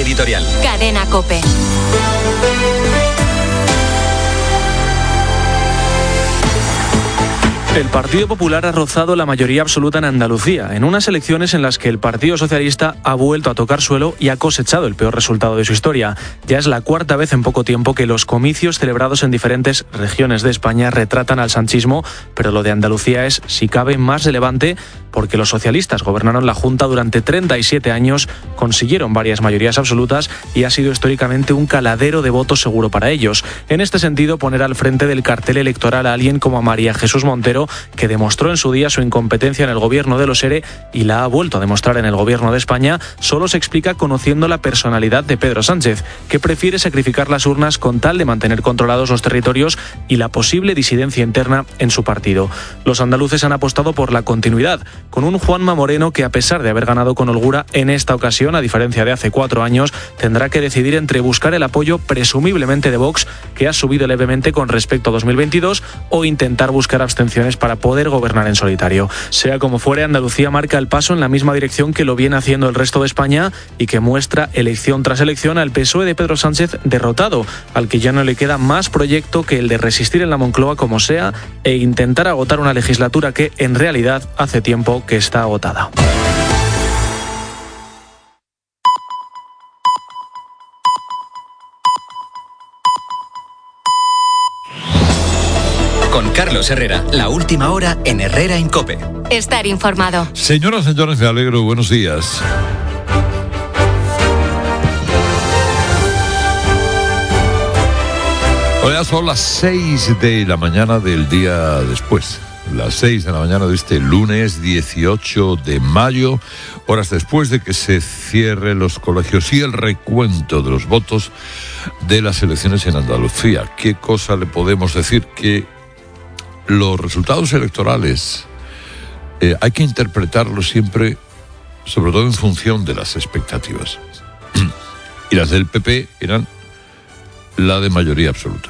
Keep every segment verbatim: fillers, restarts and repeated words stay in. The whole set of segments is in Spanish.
editorial. Cadena COPE. El Partido Popular ha rozado la mayoría absoluta en Andalucía, en unas elecciones en las que el Partido Socialista ha vuelto a tocar suelo y ha cosechado el peor resultado de su historia. Ya es la cuarta vez en poco tiempo que los comicios celebrados en diferentes regiones de España retratan al sanchismo, pero lo de Andalucía es, si cabe, más relevante porque los socialistas gobernaron la Junta durante treinta y siete años, consiguieron varias mayorías absolutas y ha sido históricamente un caladero de votos seguro para ellos. En este sentido, poner al frente del cartel electoral a alguien como a María Jesús Montero, que demostró en su día su incompetencia en el gobierno de los E R E y la ha vuelto a demostrar en el gobierno de España, solo se explica conociendo la personalidad de Pedro Sánchez, que prefiere sacrificar las urnas con tal de mantener controlados los territorios y la posible disidencia interna en su partido. Los andaluces han apostado por la continuidad, con un Juanma Moreno que, a pesar de haber ganado con holgura en esta ocasión, a diferencia de hace cuatro años, tendrá que decidir entre buscar el apoyo presumiblemente de Vox, que ha subido levemente con respecto a dos mil veintidós, o intentar buscar abstenciones para poder gobernar en solitario. Sea como fuere, Andalucía marca el paso en la misma dirección que lo viene haciendo el resto de España y que muestra elección tras elección al P S O E de Pedro Sánchez derrotado, al que ya no le queda más proyecto que el de resistir en la Moncloa como sea e intentar agotar una legislatura que, en realidad, hace tiempo que está agotada. Con Carlos Herrera, la última hora en Herrera en COPE. Estar informado. Señoras y señores, me alegro. Buenos días. Hoy ya son las seis de la mañana del día después. Las seis de la mañana de este lunes dieciocho de mayo, horas después de que se cierren los colegios y el recuento de los votos de las elecciones en Andalucía. ¿Qué cosa le podemos decir? Que los resultados electorales eh, hay que interpretarlos siempre, sobre todo en función de las expectativas. Y las del P P eran la de mayoría absoluta.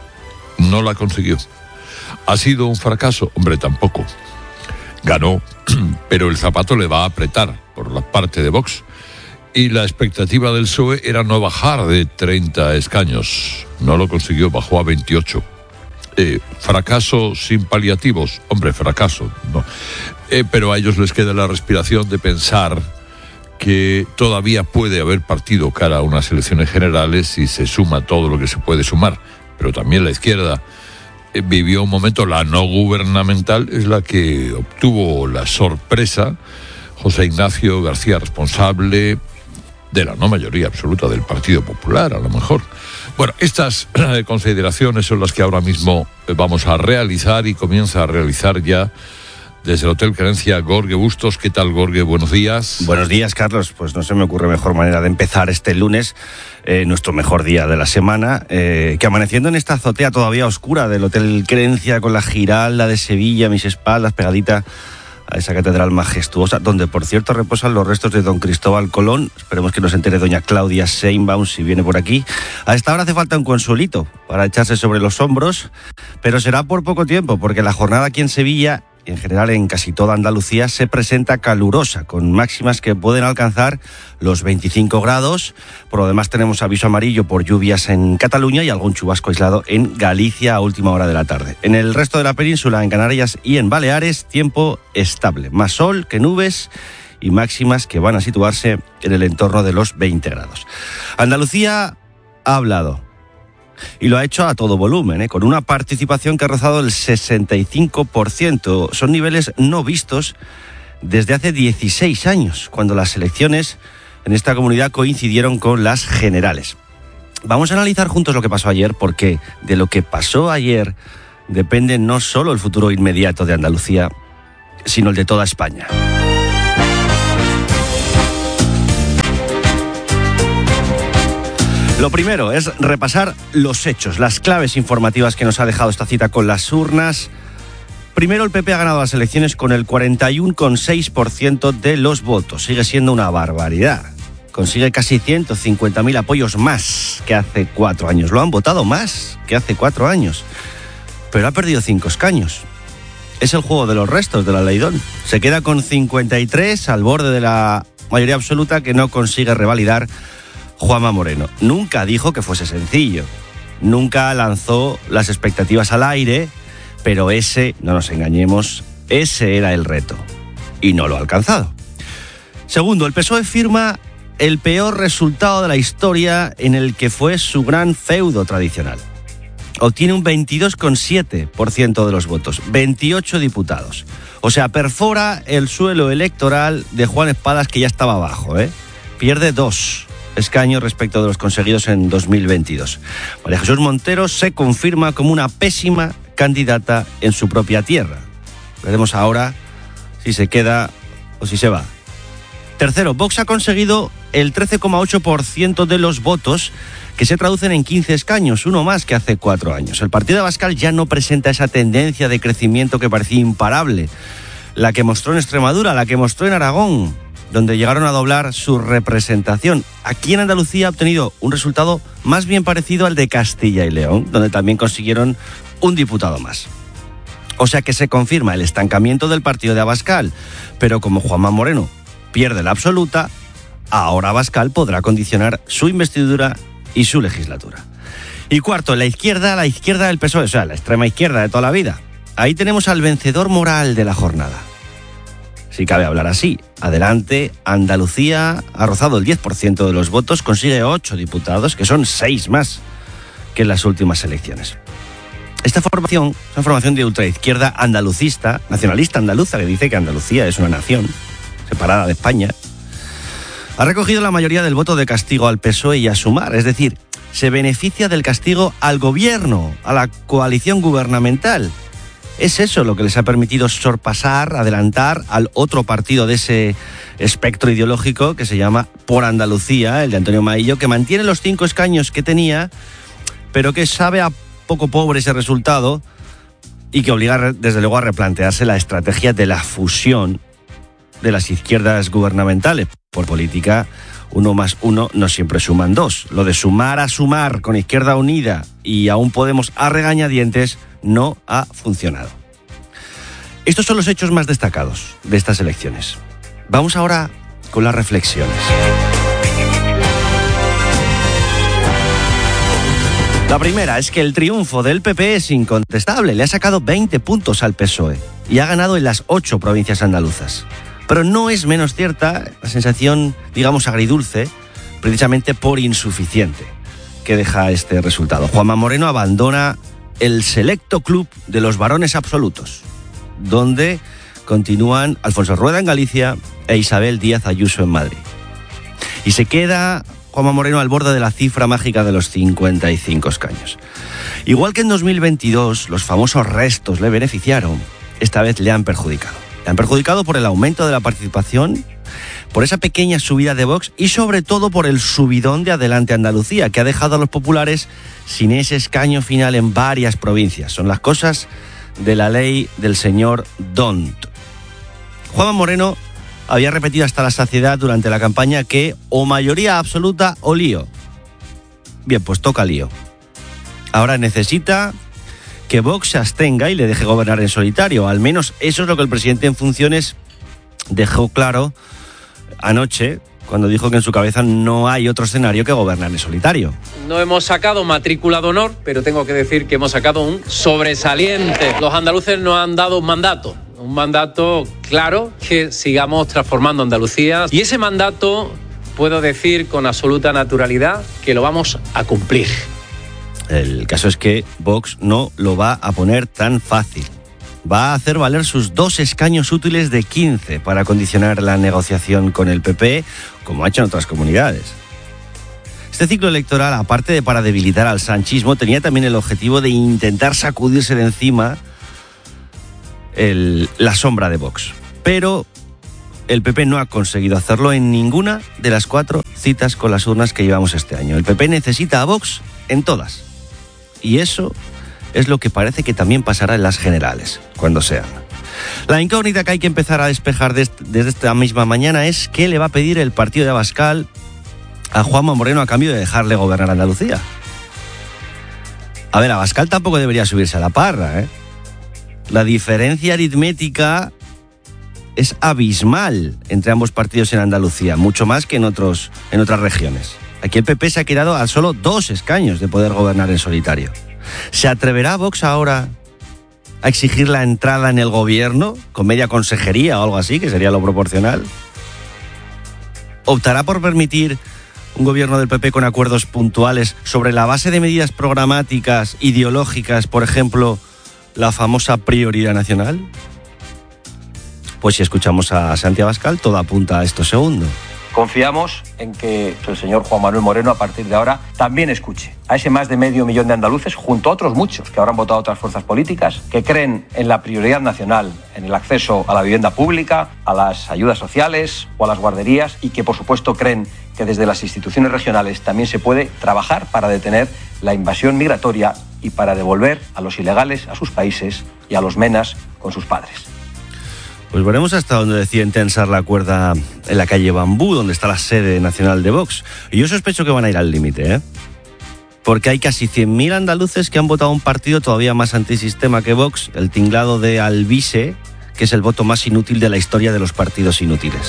No la consiguió. ¿Ha sido un fracaso? Hombre, tampoco. Ganó, pero el zapato le va a apretar por la parte de Vox. Y la expectativa del P S O E era no bajar de treinta escaños. No lo consiguió, bajó a veintiocho. Eh, fracaso sin paliativos. Hombre, fracaso, no. Eh, pero a ellos les queda la respiración de pensar que todavía puede haber partido cara a unas elecciones generales si se suma todo lo que se puede sumar. Pero también la izquierda eh, vivió un momento, la no gubernamental es la que obtuvo la sorpresa. José Ignacio García, responsable de la no mayoría absoluta del Partido Popular, a lo mejor. Bueno, estas eh, consideraciones son las que ahora mismo vamos a realizar y comienza a realizar ya desde el Hotel Querencia Gorge Bustos. ¿Qué tal, Gorge? Buenos días. Buenos días, Carlos. Pues no se me ocurre mejor manera de empezar este lunes, eh, nuestro mejor día de la semana, eh, que amaneciendo en esta azotea todavía oscura del Hotel Querencia con la Giralda de Sevilla a mis espaldas, pegadita a esa catedral majestuosa, donde por cierto reposan los restos de don Cristóbal Colón. Esperemos que nos entere doña Claudia Sheinbaum si viene por aquí. A esta hora hace falta un consuelito para echarse sobre los hombros, pero será por poco tiempo, porque la jornada aquí en Sevilla y en general en casi toda Andalucía se presenta calurosa, con máximas que pueden alcanzar los veinticinco grados. Por lo demás tenemos aviso amarillo por lluvias en Cataluña y algún chubasco aislado en Galicia a última hora de la tarde. En el resto de la península, en Canarias y en Baleares, tiempo estable, más sol que nubes y máximas que van a situarse en el entorno de los veinte grados. Andalucía ha hablado. Y lo ha hecho a todo volumen, ¿eh? Con una participación que ha rozado el sesenta y cinco por ciento. Son niveles no vistos desde hace dieciséis años, cuando las elecciones en esta comunidad coincidieron con las generales. Vamos a analizar juntos lo que pasó ayer, porque de lo que pasó ayer depende no solo el futuro inmediato de Andalucía, sino el de toda España. Lo primero es repasar los hechos, las claves informativas que nos ha dejado esta cita con las urnas. Primero, el P P ha ganado las elecciones con el cuarenta y uno coma seis por ciento de los votos. Sigue siendo una barbaridad. Consigue casi ciento cincuenta mil apoyos más que hace cuatro años. Lo han votado más que hace cuatro años. Pero ha perdido cinco escaños. Es el juego de los restos de la Leidón. Se queda con cincuenta y tres al borde de la mayoría absoluta que no consigue revalidar Juanma Moreno. Nunca dijo que fuese sencillo, nunca lanzó las expectativas al aire, pero ese, no nos engañemos, ese era el reto, y no lo ha alcanzado. Segundo, el P S O E firma el peor resultado de la historia en el que fue su gran feudo tradicional. Obtiene un veintidós coma siete por ciento de los votos, veintiocho diputados. O sea, perfora el suelo electoral de Juan Espadas, que ya estaba abajo, ¿eh? Pierde dos escaños respecto de los conseguidos en dos mil veintidós. María Jesús Montero se confirma como una pésima candidata en su propia tierra. Veremos ahora si se queda o si se va. Tercero, Vox ha conseguido el trece coma ocho por ciento de los votos, que se traducen en quince escaños, uno más que hace cuatro años. El partido de Abascal ya no presenta esa tendencia de crecimiento que parecía imparable, la que mostró en Extremadura, la que mostró en Aragón, donde llegaron a doblar su representación. Aquí en Andalucía ha obtenido un resultado más bien parecido al de Castilla y León, donde también consiguieron un diputado más. O sea que se confirma el estancamiento del partido de Abascal, pero como Juanma Moreno pierde la absoluta, ahora Abascal podrá condicionar su investidura y su legislatura. Y cuarto, la izquierda, la izquierda del P S O E, o sea, la extrema izquierda de toda la vida. Ahí tenemos al vencedor moral de la jornada. Si cabe hablar así. Adelante, Andalucía ha rozado el diez por ciento de los votos, consigue ocho diputados, que son seis más que en las últimas elecciones. Esta formación es una formación de ultraizquierda andalucista, nacionalista andaluza, que dice que Andalucía es una nación separada de España. Ha recogido la mayoría del voto de castigo al P S O E y a Sumar, es decir, se beneficia del castigo al gobierno, a la coalición gubernamental. Es eso lo que les ha permitido sorpasar, adelantar al otro partido de ese espectro ideológico que se llama Por Andalucía, el de Antonio Maillo, que mantiene los cinco escaños que tenía, pero que sabe a poco pobre ese resultado y que obliga desde luego a replantearse la estrategia de la fusión de las izquierdas gubernamentales. Por política, uno más uno no siempre suman dos. Lo de sumar a sumar con Izquierda Unida y aún Podemos a regañadientes no ha funcionado. Estos son los hechos más destacados de estas elecciones. Vamos ahora con las reflexiones. La primera es que el triunfo del P P es incontestable. Le ha sacado veinte puntos al P S O E y ha ganado en las ocho provincias andaluzas. Pero no es menos cierta la sensación, digamos, agridulce, precisamente por insuficiente, que deja este resultado. Juanma Moreno abandona el selecto club de los varones absolutos, donde continúan Alfonso Rueda en Galicia e Isabel Díaz Ayuso en Madrid. Y se queda Juanma Moreno al borde de la cifra mágica de los cincuenta y cinco escaños. Igual que en dos mil veintidós los famosos restos le beneficiaron, esta vez le han perjudicado. Le han perjudicado por el aumento de la participación, por esa pequeña subida de Vox y sobre todo por el subidón de Adelante Andalucía, que ha dejado a los populares sin ese escaño final en varias provincias. Son las cosas de la ley del señor Don't. Juanma Moreno había repetido hasta la saciedad durante la campaña que o mayoría absoluta o lío. Bien, pues toca lío. Ahora necesita que Vox se abstenga y le deje gobernar en solitario. Al menos eso es lo que el presidente en funciones dejó claro anoche, cuando dijo que en su cabeza no hay otro escenario que gobernar en solitario. No hemos sacado matrícula de honor, pero tengo que decir que hemos sacado un sobresaliente. Los andaluces nos han dado un mandato, un mandato claro, que sigamos transformando Andalucía. Y ese mandato, puedo decir con absoluta naturalidad, que lo vamos a cumplir. El caso es que Vox no lo va a poner tan fácil. Va a hacer valer sus dos escaños útiles de quince para condicionar la negociación con el P P, como ha hecho en otras comunidades. Este ciclo electoral, aparte de para debilitar al sanchismo, tenía también el objetivo de intentar sacudirse de encima el, la sombra de Vox. Pero el P P no ha conseguido hacerlo en ninguna de las cuatro citas con las urnas que llevamos este año. El P P necesita a Vox en todas. Y eso es lo que parece que también pasará en las generales, cuando sean. La incógnita que hay que empezar a despejar desde esta misma mañana es qué le va a pedir el partido de Abascal a Juanma Moreno a cambio de dejarle gobernar Andalucía. A ver, Abascal tampoco debería subirse a la parra, ¿eh? La diferencia aritmética es abismal entre ambos partidos en Andalucía, mucho más que en, otros, en otras regiones. Aquí el P P se ha quedado a solo dos escaños de poder gobernar en solitario. ¿Se atreverá Vox ahora a exigir la entrada en el gobierno con media consejería o algo así, que sería lo proporcional? ¿Optará por permitir un gobierno del P P con acuerdos puntuales sobre la base de medidas programáticas, ideológicas, por ejemplo, la famosa prioridad nacional? Pues si escuchamos a Santi Abascal, todo apunta a esto segundo. Confiamos en que el señor Juan Manuel Moreno a partir de ahora también escuche a ese más de medio millón de andaluces, junto a otros muchos que habrán votado otras fuerzas políticas, que creen en la prioridad nacional, en el acceso a la vivienda pública, a las ayudas sociales o a las guarderías, y que por supuesto creen que desde las instituciones regionales también se puede trabajar para detener la invasión migratoria y para devolver a los ilegales a sus países y a los menas con sus padres. Pues veremos hasta dónde deciden tensar la cuerda en la calle Bambú, donde está la sede nacional de Vox. Y yo sospecho que van a ir al límite, ¿eh? Porque hay casi cien mil andaluces que han votado un partido todavía más antisistema que Vox, el tinglado de Alvise, que es el voto más inútil de la historia de los partidos inútiles.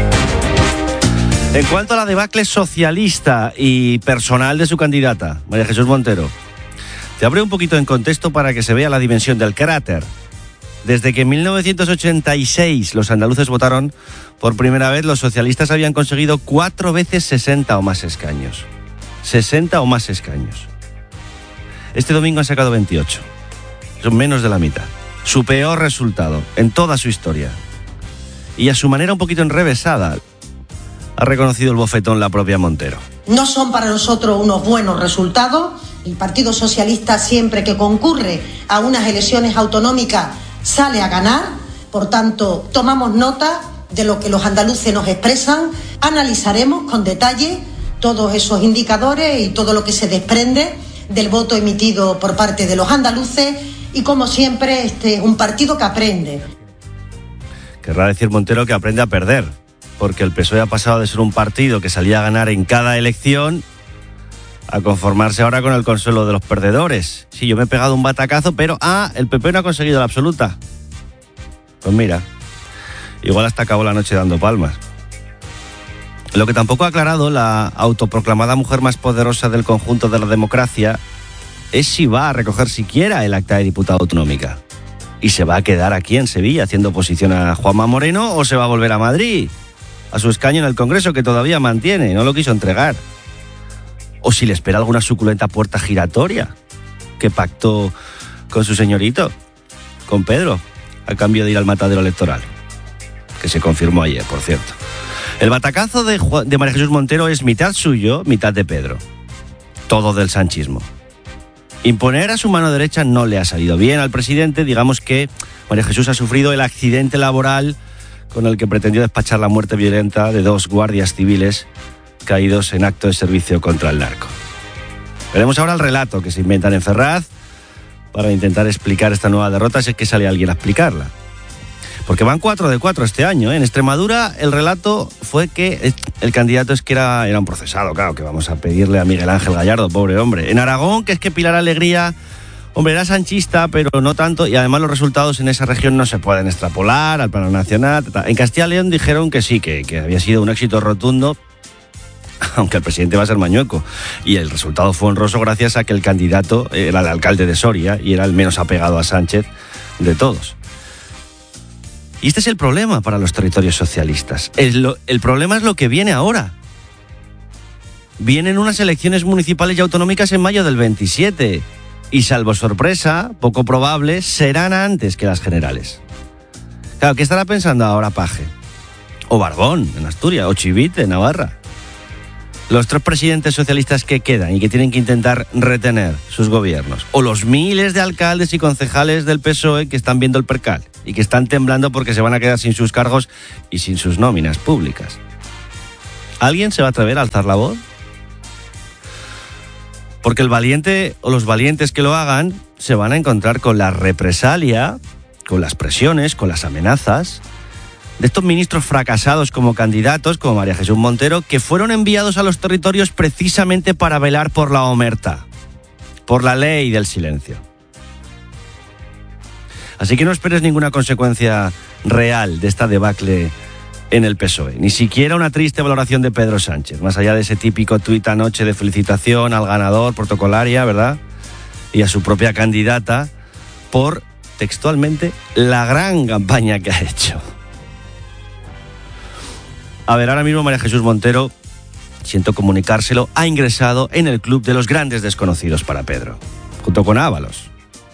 En cuanto a la debacle socialista y personal de su candidata, María Jesús Montero, te abro un poquito en contexto para que se vea la dimensión del cráter. Desde que en mil novecientos ochenta y seis los andaluces votaron por primera vez, los socialistas habían conseguido cuatro veces sesenta o más escaños. sesenta o más escaños. Este domingo han sacado veintiocho. Son menos de la mitad. Su peor resultado en toda su historia. Y a su manera un poquito enrevesada, ha reconocido el bofetón la propia Montero. No son para nosotros unos buenos resultados. El Partido Socialista, siempre que concurre a unas elecciones autonómicas, sale a ganar. Por tanto, tomamos nota de lo que los andaluces nos expresan, analizaremos con detalle todos esos indicadores y todo lo que se desprende del voto emitido por parte de los andaluces, y como siempre, este es un partido que aprende. Querrá decir Montero que aprende a perder, porque el P S O E ha pasado de ser un partido que salía a ganar en cada elección a conformarse ahora con el consuelo de los perdedores. Sí, yo me he pegado un batacazo, pero ah, el P P no ha conseguido la absoluta. Pues mira, igual hasta acabó la noche dando palmas. Lo que tampoco ha aclarado la autoproclamada mujer más poderosa del conjunto de la democracia es si va a recoger siquiera el acta de diputada autonómica. ¿Y se va a quedar aquí en Sevilla haciendo oposición a Juanma Moreno o se va a volver a Madrid, a su escaño en el Congreso que todavía mantiene, no lo quiso entregar? O si le espera alguna suculenta puerta giratoria que pactó con su señorito, con Pedro, a cambio de ir al matadero electoral, que se confirmó ayer, por cierto. El batacazo de, Juan, de María Jesús Montero es mitad suyo, mitad de Pedro. Todo del sanchismo. Imponer a su mano derecha no le ha salido bien al presidente. Digamos que María Jesús ha sufrido el accidente laboral con el que pretendió despachar la muerte violenta de dos guardias civiles caídos en acto de servicio contra el narco. Veremos ahora el relato que se inventan en Ferraz para intentar explicar esta nueva derrota, si es que sale alguien a explicarla. Porque van cuatro de cuatro este año, ¿eh? En Extremadura el relato fue que el candidato es que era, era un procesado, claro, que vamos a pedirle a Miguel Ángel Gallardo, pobre hombre. En Aragón, que es que Pilar Alegría, hombre, era sanchista, pero no tanto, y además los resultados en esa región no se pueden extrapolar al plano nacional. En Castilla y León dijeron que sí, que, que había sido un éxito rotundo, aunque el presidente va a ser mañueco. Y el resultado fue honroso gracias a que el candidato era el alcalde de Soria y era el menos apegado a Sánchez de todos. Y este es el problema para los territorios socialistas. El, lo, el problema es lo que viene ahora. Vienen unas elecciones municipales y autonómicas en mayo del veintisiete. Y salvo sorpresa, poco probable, serán antes que las generales. Claro, ¿qué estará pensando ahora Paje? O Barbón, en Asturias, o Chivite, en Navarra. Los tres presidentes socialistas que quedan y que tienen que intentar retener sus gobiernos. O los miles de alcaldes y concejales del P S O E que están viendo el percal y que están temblando porque se van a quedar sin sus cargos y sin sus nóminas públicas. ¿Alguien se va a atrever a alzar la voz? Porque el valiente o los valientes que lo hagan se van a encontrar con la represalia, con las presiones, con las amenazas de estos ministros fracasados como candidatos, como María Jesús Montero, que fueron enviados a los territorios precisamente para velar por la omertá, por la ley del silencio. Así que no esperes ninguna consecuencia real de esta debacle en el P S O E. Ni siquiera una triste valoración de Pedro Sánchez, más allá de ese típico tuit anoche de felicitación al ganador, protocolaria, ¿verdad? Y a su propia candidata por, textualmente, la gran campaña que ha hecho. A ver, ahora mismo María Jesús Montero, siento comunicárselo, ha ingresado en el club de los grandes desconocidos para Pedro, junto con Ábalos.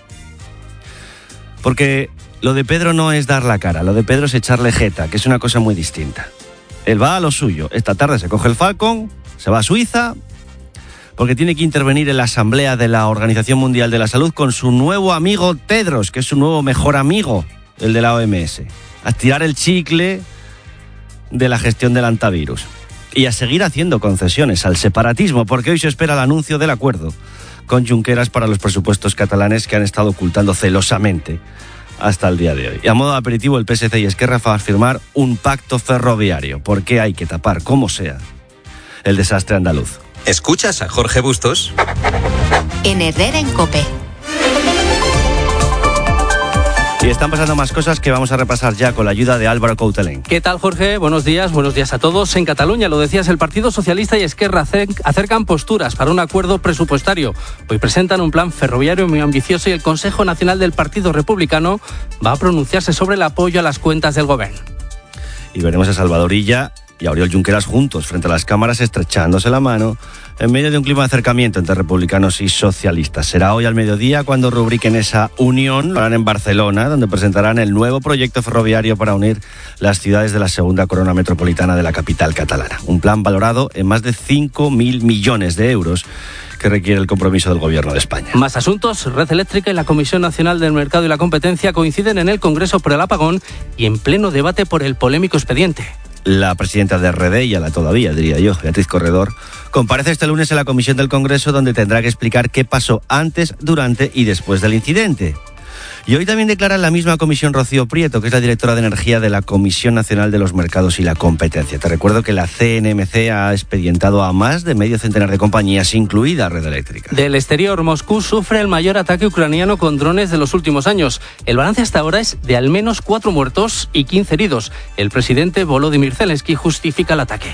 Porque lo de Pedro no es dar la cara, lo de Pedro es echarle jeta, que es una cosa muy distinta. Él va a lo suyo. Esta tarde se coge el Falcon, se va a Suiza, porque tiene que intervenir en la asamblea de la Organización Mundial de la Salud con su nuevo amigo Tedros, que es su nuevo mejor amigo, el de la O M S. A tirar el chicle de la gestión del antivirus. Y a seguir haciendo concesiones al separatismo, porque hoy se espera el anuncio del acuerdo con Junqueras para los presupuestos catalanes que han estado ocultando celosamente hasta el día de hoy. Y a modo de aperitivo, el P S C y Esquerra van a firmar un pacto ferroviario, porque hay que tapar, como sea, el desastre andaluz. ¿Escuchas a Jorge Bustos? En Herrera en COPE. Y están pasando más cosas que vamos a repasar ya con la ayuda de Álvaro Coutelén. ¿Qué tal, Jorge? Buenos días, buenos días a todos. En Cataluña, lo decías, el Partido Socialista y Esquerra acercan posturas para un acuerdo presupuestario. Hoy presentan un plan ferroviario muy ambicioso y el Consejo Nacional del Partido Republicano va a pronunciarse sobre el apoyo a las cuentas del gobierno. Y veremos a Salvador Illa y a Oriol Junqueras juntos frente a las cámaras, estrechándose la mano en medio de un clima de acercamiento entre republicanos y socialistas. Será hoy al mediodía cuando rubriquen esa unión. Lo harán en Barcelona, donde presentarán el nuevo proyecto ferroviario para unir las ciudades de la segunda corona metropolitana de la capital catalana. Un plan valorado en más de cinco mil millones de euros que requiere el compromiso del Gobierno de España. Más asuntos. Red Eléctrica y la Comisión Nacional del Mercado y la Competencia coinciden en el Congreso por el apagón y en pleno debate por el polémico expediente. La presidenta de R D, y a la todavía, diría yo, Beatriz Corredor, comparece este lunes en la comisión del Congreso, donde tendrá que explicar qué pasó antes, durante y después del incidente. Y hoy también declara en la misma comisión Rocío Prieto, que es la directora de Energía de la Comisión Nacional de los Mercados y la Competencia. Te recuerdo que la C N M C ha expedientado a más de medio centenar de compañías, incluida Red Eléctrica. Del exterior, Moscú sufre el mayor ataque ucraniano con drones de los últimos años. El balance hasta ahora es de al menos cuatro muertos y quince heridos. El presidente Volodymyr Zelensky justifica el ataque.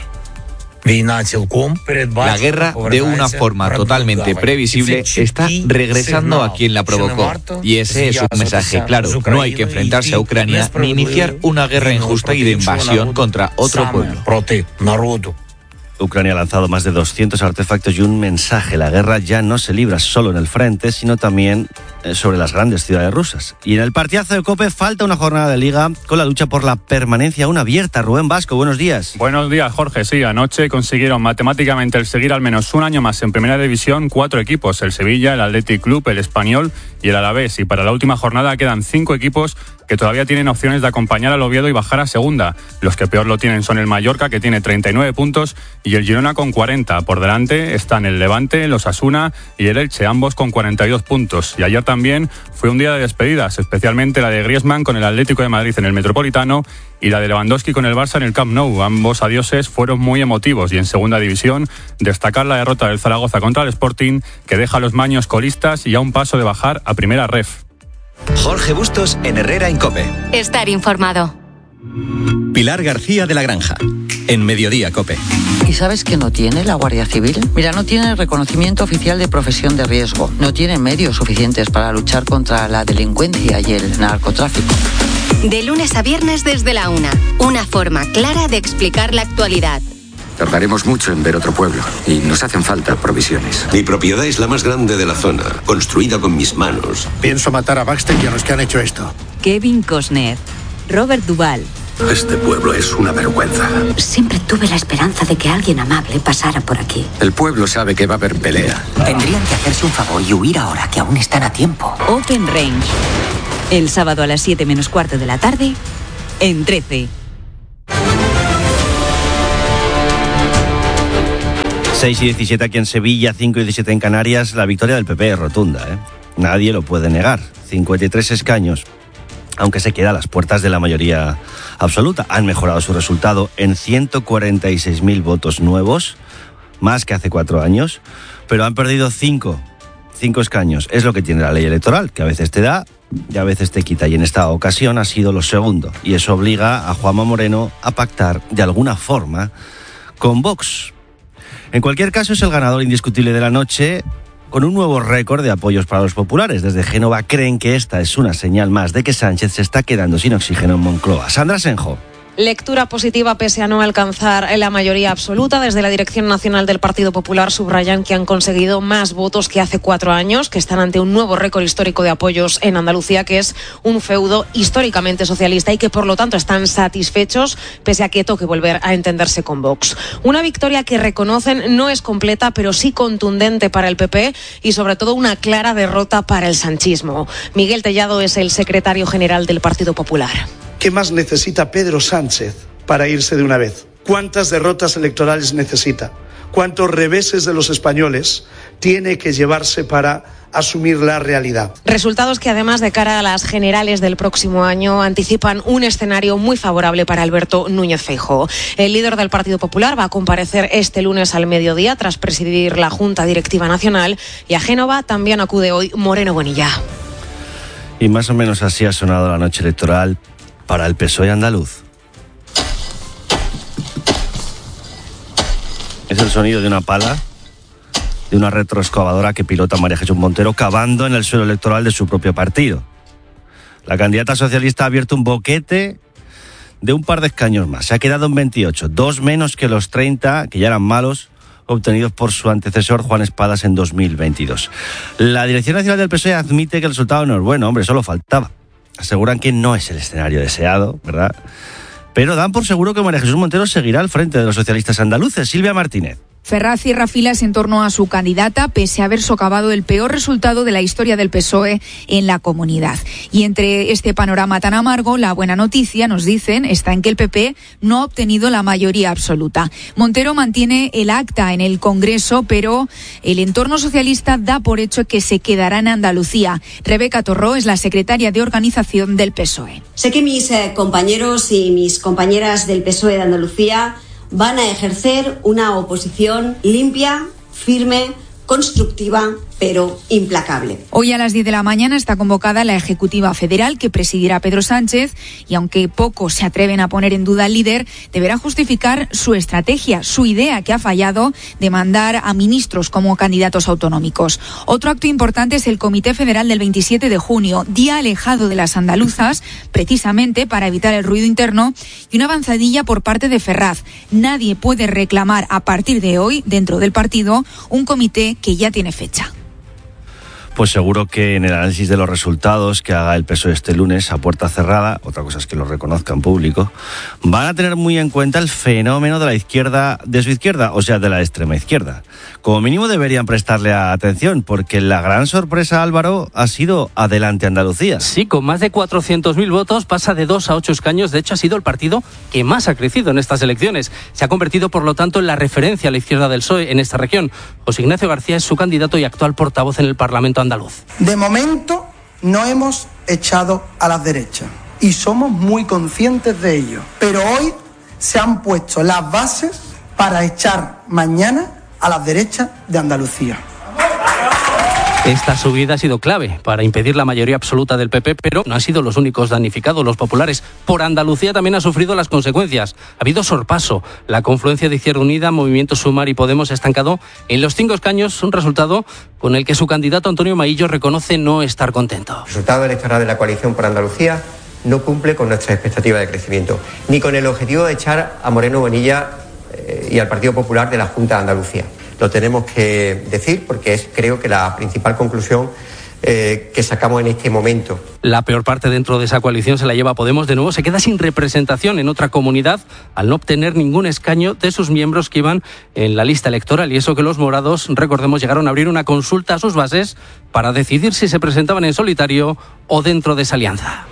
La guerra, de una forma totalmente previsible, está regresando a quien la provocó. Y ese es un mensaje claro. No hay que enfrentarse a Ucrania ni iniciar una guerra injusta y de invasión contra otro pueblo. Ucrania ha lanzado más de doscientos artefactos y un mensaje. La guerra ya no se libra solo en el frente, sino también sobre las grandes ciudades rusas. Y en el partidazo de COPE falta una jornada de Liga con la lucha por la permanencia aún abierta. Rubén Vasco, buenos días. Buenos días, Jorge. Sí, anoche consiguieron matemáticamente el seguir al menos un año más en Primera División cuatro equipos: el Sevilla, el Athletic Club, el Español y el Alavés. Y para la última jornada quedan cinco equipos que todavía tienen opciones de acompañar al Oviedo y bajar a segunda. Los que peor lo tienen son el Mallorca, que tiene treinta y nueve puntos, y el Girona con cuarenta. Por delante están el Levante, los Asuna y el Elche, ambos con cuarenta y dos puntos. Y ayer también fue un día de despedidas, especialmente la de Griezmann con el Atlético de Madrid en el Metropolitano y la de Lewandowski con el Barça en el Camp Nou. Ambos adioses fueron muy emotivos. Y en segunda división, destacar la derrota del Zaragoza contra el Sporting, que deja a los maños colistas y a un paso de bajar a primera ref. Jorge Bustos en Herrera en COPE. Estar informado. Pilar García de la Granja, en Mediodía COPE. ¿Y sabes qué no tiene la Guardia Civil? Mira, no tiene reconocimiento oficial de profesión de riesgo, no tiene medios suficientes para luchar contra la delincuencia y el narcotráfico. De lunes a viernes desde la una, una forma clara de explicar la actualidad. Tardaremos mucho en ver otro pueblo y nos hacen falta provisiones. Mi propiedad es la más grande de la zona, construida con mis manos. Pienso matar a Baxter y a los que han hecho esto. Kevin Costner, Robert Duvall. Este pueblo es una vergüenza. Siempre tuve la esperanza de que alguien amable pasara por aquí. El pueblo sabe que va a haber pelea. Tendrían que hacerse un favor y huir ahora, que aún están a tiempo. Open Range. El sábado a las siete menos cuarto de la tarde, en trece. seis y diecisiete aquí en Sevilla, cinco y diecisiete en Canarias. La victoria del P P es rotunda, ¿eh? Nadie lo puede negar. cincuenta y tres escaños, aunque se queda a las puertas de la mayoría absoluta. Han mejorado su resultado en ciento cuarenta y seis mil votos nuevos, más que hace cuatro años, pero han perdido cinco cinco escaños. Es lo que tiene la ley electoral, que a veces te da y a veces te quita. Y en esta ocasión ha sido lo segundo. Y eso obliga a Juanma Moreno a pactar de alguna forma con Vox. En cualquier caso, es el ganador indiscutible de la noche, con un nuevo récord de apoyos para los populares. Desde Génova creen que esta es una señal más de que Sánchez se está quedando sin oxígeno en Moncloa. Sandra Senjo. Lectura positiva pese a no alcanzar la mayoría absoluta. Desde la Dirección Nacional del Partido Popular subrayan que han conseguido más votos que hace cuatro años, que están ante un nuevo récord histórico de apoyos en Andalucía, que es un feudo históricamente socialista y que por lo tanto están satisfechos pese a que toque volver a entenderse con Vox. Una victoria que reconocen no es completa, pero sí contundente para el P P y sobre todo una clara derrota para el sanchismo. Miguel Tellado es el secretario general del Partido Popular. ¿Qué más necesita Pedro Sánchez para irse de una vez? ¿Cuántas derrotas electorales necesita? ¿Cuántos reveses de los españoles tiene que llevarse para asumir la realidad? Resultados que además de cara a las generales del próximo año anticipan un escenario muy favorable para Alberto Núñez Feijóo. El líder del Partido Popular va a comparecer este lunes al mediodía tras presidir la Junta Directiva Nacional y a Génova también acude hoy Moreno Bonilla. Y más o menos así ha sonado la noche electoral para el P S O E andaluz. Es el sonido de una pala, de una retroexcavadora que pilota María Jesús Montero cavando en el suelo electoral de su propio partido. La candidata socialista ha abierto un boquete de un par de escaños más. Se ha quedado en veintiocho, dos menos que los treinta, que ya eran malos, obtenidos por su antecesor Juan Espadas en dos mil veintidós. La Dirección Nacional del P S O E admite que el resultado no es bueno, hombre, solo faltaba. Aseguran que no es el escenario deseado, ¿verdad? Pero dan por seguro que María Jesús Montero seguirá al frente de los socialistas andaluces. Silvia Martínez. Ferraz cierra filas en torno a su candidata, pese a haber socavado el peor resultado de la historia del P S O E en la comunidad. Y entre este panorama tan amargo, la buena noticia, nos dicen, está en que el P P no ha obtenido la mayoría absoluta. Montero mantiene el acta en el Congreso, pero el entorno socialista da por hecho que se quedará en Andalucía. Rebeca Torró es la secretaria de organización del P S O E. Sé que mis eh, compañeros y mis compañeras del P S O E de Andalucía van a ejercer una oposición limpia, firme, constructiva, pero implacable. Hoy a las diez de la mañana está convocada la Ejecutiva Federal que presidirá Pedro Sánchez y aunque pocos se atreven a poner en duda al líder, deberá justificar su estrategia, su idea que ha fallado de mandar a ministros como candidatos autonómicos. Otro acto importante es el Comité Federal del veintisiete de junio, día alejado de las andaluzas, precisamente para evitar el ruido interno y una avanzadilla por parte de Ferraz. Nadie puede reclamar a partir de hoy, dentro del partido, un comité que ya tiene fecha. Pues seguro que en el análisis de los resultados que haga el P S O E este lunes a puerta cerrada, otra cosa es que lo reconozca en público, van a tener muy en cuenta el fenómeno de la izquierda, de su izquierda, o sea, de la extrema izquierda. Como mínimo deberían prestarle atención, porque la gran sorpresa, Álvaro, ha sido Adelante Andalucía. Sí, con más de cuatrocientos mil votos pasa de dos a ocho escaños. De hecho, ha sido el partido que más ha crecido en estas elecciones. Se ha convertido, por lo tanto, en la referencia a la izquierda del P S O E en esta región. José Ignacio García es su candidato y actual portavoz en el Parlamento andaluz. De momento no hemos echado a las derechas y somos muy conscientes de ello, pero hoy se han puesto las bases para echar mañana a las derechas de Andalucía. Esta subida ha sido clave para impedir la mayoría absoluta del P P, pero no han sido los únicos damnificados. Los populares por Andalucía también han sufrido las consecuencias. Ha habido sorpaso. La confluencia de Izquierda Unida, Movimiento Sumar y Podemos ha estancado en los cinco escaños, un resultado con el que su candidato Antonio Maillo reconoce no estar contento. El resultado electoral de la coalición por Andalucía no cumple con nuestra expectativa de crecimiento, ni con el objetivo de echar a Moreno Bonilla eh, y al Partido Popular de la Junta de Andalucía. Lo tenemos que decir porque es, creo que, la principal conclusión eh, que sacamos en este momento. La peor parte dentro de esa coalición se la lleva Podemos. De nuevo se queda sin representación en otra comunidad al no obtener ningún escaño de sus miembros que iban en la lista electoral. Y eso que los morados, recordemos, llegaron a abrir una consulta a sus bases para decidir si se presentaban en solitario o dentro de esa alianza.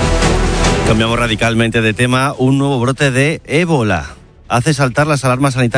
Cambiamos radicalmente de tema. Un nuevo brote de ébola hace saltar las alarmas sanitarias